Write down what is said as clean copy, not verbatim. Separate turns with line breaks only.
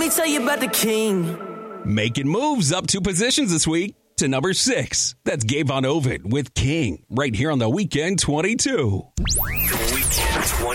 Let me tell you about the king.
Making moves up 2 positions this week to number 6. That's Gabe Von Ovid with King right here on the Weekend 22.
The Weekend 22.